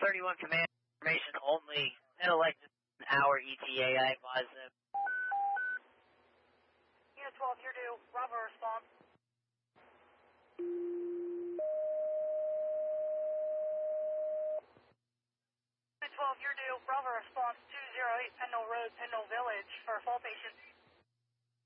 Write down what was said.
31 command information only. Elected an hour ETA, I advise them. Unit 12, you're due. Bravo, response. Unit 12, you're due. Bravo, response 208, Pendle Road, Pendle Village, for a fall patient.